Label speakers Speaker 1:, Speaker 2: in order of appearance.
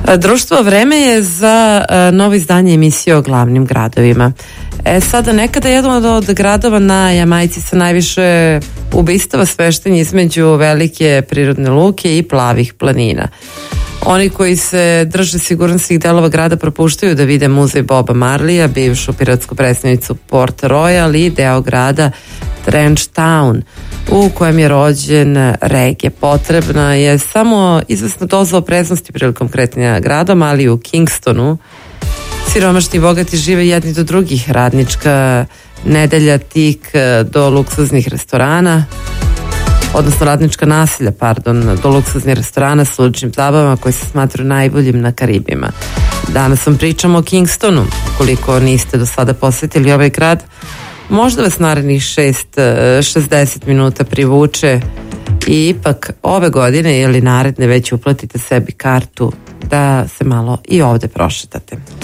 Speaker 1: Društvo Vreme je za novo izdanje emisije o glavnim gradovima. Sada nekada jedan od gradova na Jamajci sa najviše ubistava smešten između velike prirodne luke i plavih planina. Oni koji se drže sigurnosnih delova grada propuštaju da vide muzej Boba Marleya, bivšu piratsku predstavnicu Port Royal i deo grada Trench Town u kojem je rođen reggae. Potrebna je samo izvesna doza opreznosti prilikom kretanja gradom, ali u Kingstonu siromašni i bogati žive jedni do drugih. Radnička nedelja tik do luksuznih restorana, odnosno radnička naselja, do luksuznih restorana s lučnim zabavama koji se smatruju najboljim na Karibima. Danas vam pričamo o Kingstonu. Koliko niste do sada posetili ovaj grad, možda vas narednih 60 minuta privuče i ipak ove godine ili naredne već uplatite sebi kartu da se malo i ovde prošetate.